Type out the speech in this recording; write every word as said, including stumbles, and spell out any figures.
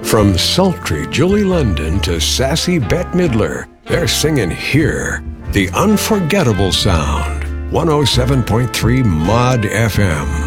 From sultry Julie London to sassy Bette Midler, they're singing here, the unforgettable sound. one oh seven point three Mod F M.